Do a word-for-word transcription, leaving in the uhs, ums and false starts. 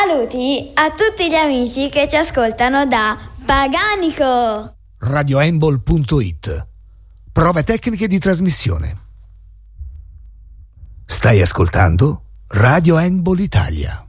Saluti a tutti gli amici che ci ascoltano da Paganico. radio handball punto it. Prove tecniche di trasmissione. Stai ascoltando Radio Handball Italia.